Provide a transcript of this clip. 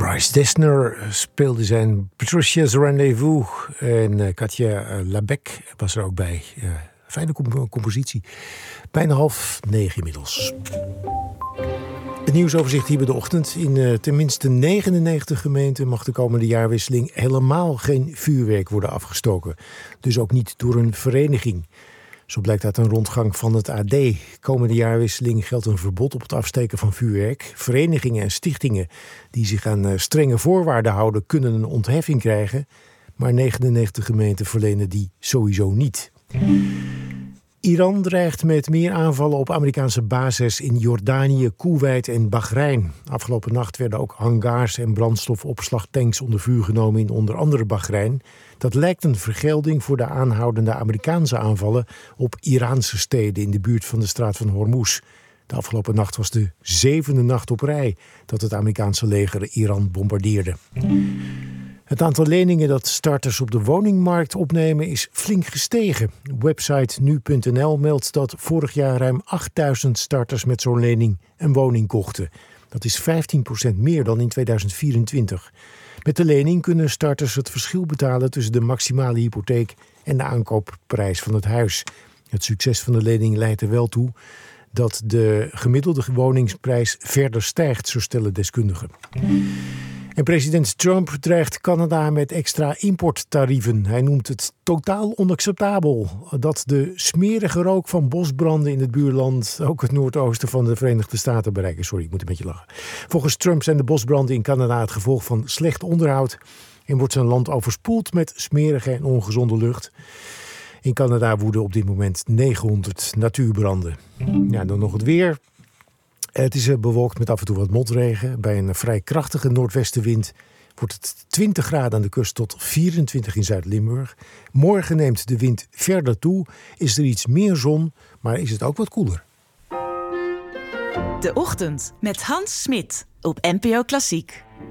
Bryce Dessner speelde zijn Patricia's Rendezvous en Katja Labec was er ook bij. Fijne compositie. Bijna 8:30 inmiddels. Het nieuwsoverzicht hier bij de ochtend. In tenminste 99 gemeenten mag de komende jaarwisseling helemaal geen vuurwerk worden afgestoken. Dus ook niet door een vereniging. Zo blijkt uit een rondgang van het AD. Komende jaarwisseling geldt een verbod op het afsteken van vuurwerk. Verenigingen en stichtingen die zich aan strenge voorwaarden houden kunnen een ontheffing krijgen. Maar 99 gemeenten verlenen die sowieso niet. Iran dreigt met meer aanvallen op Amerikaanse bases in Jordanië, Koeweit en Bahrein. Afgelopen nacht werden ook hangars en brandstofopslagtanks onder vuur genomen in onder andere Bahrein. Dat lijkt een vergelding voor de aanhoudende Amerikaanse aanvallen op Iraanse steden in de buurt van de straat van Hormuz. De afgelopen nacht was de 7e nacht op rij dat het Amerikaanse leger Iran bombardeerde. Het aantal leningen dat starters op de woningmarkt opnemen is flink gestegen. Website nu.nl meldt dat vorig jaar ruim 8000 starters met zo'n lening een woning kochten. Dat is 15% meer dan in 2024. Met de lening kunnen starters het verschil betalen tussen de maximale hypotheek en de aankoopprijs van het huis. Het succes van de lening leidt er wel toe dat de gemiddelde woningsprijs verder stijgt, zo stellen deskundigen. En president Trump dreigt Canada met extra importtarieven. Hij noemt het totaal onacceptabel dat de smerige rook van bosbranden in het buurland ook het noordoosten van de Verenigde Staten bereiken. Sorry, ik moet een beetje lachen. Volgens Trump zijn de bosbranden in Canada het gevolg van slecht onderhoud en wordt zijn land overspoeld met smerige en ongezonde lucht. In Canada woeden op dit moment 900 natuurbranden. Ja, dan nog het weer. Het is bewolkt met af en toe wat motregen. Bij een vrij krachtige noordwestenwind wordt het 20 graden aan de kust tot 24 in Zuid-Limburg. Morgen neemt de wind verder toe. Is er iets meer zon, maar is het ook wat koeler. De Ochtend met Hans Smit op NPO Klassiek.